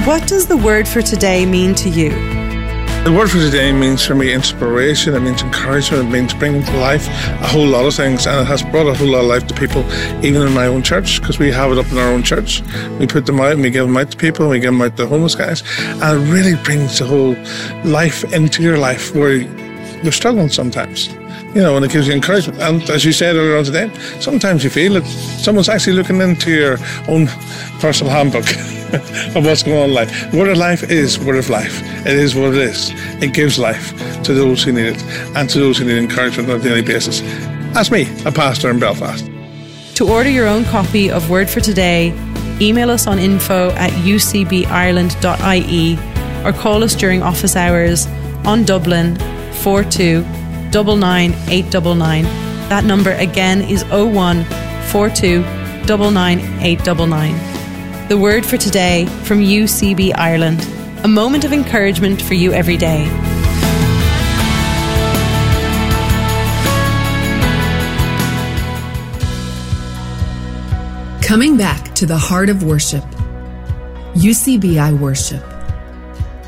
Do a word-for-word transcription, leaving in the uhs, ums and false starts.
What does the word for today mean to you? The word for today means for me inspiration, it means encouragement, it means bringing to life a whole lot of things, and it has brought a whole lot of life to people, even in my own church, because we have it up in our own church. We put them out and we give them out to people, and we give them out to homeless guys, and it really brings the whole life into your life where you're struggling sometimes. You know, and it gives you encouragement. And as you said earlier on today, sometimes you feel that someone's actually looking into your own personal handbook of what's going on in life. Word of life is word of life. It is what it is. It gives life to those who need it and to those who need encouragement on a daily basis. That's me, a pastor in Belfast. To order your own copy of Word for Today, email us on info at u c b ireland dot i e or call us during office hours on Dublin four two nine nine eight nine nine. That number again is oh one four two nine nine eight nine nine. The Word for Today from U C B Ireland. A moment of encouragement for you every day. Coming back to the heart of worship. U C B I Worship.